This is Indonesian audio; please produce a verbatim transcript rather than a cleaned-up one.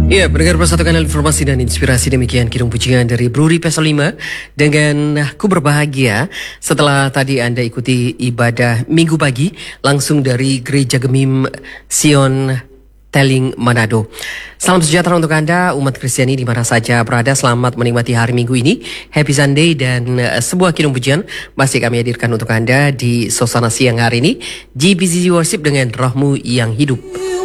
Ya, pendengar Persatu Kanal Informasi dan Inspirasi, demikian kidung pujian dari Bruri Pesol lima dengan Ku Berbahagia. Setelah tadi Anda ikuti ibadah minggu pagi langsung dari Gereja Gemim Sion Teling Manado. Salam sejahtera untuk Anda, umat Kristiani di mana saja berada. Selamat menikmati hari Minggu ini. Happy Sunday, dan uh, sebuah kidung pujian masih kami hadirkan untuk Anda di suasana siang hari ini. G B C C Worship dengan Rohmu yang Hidup.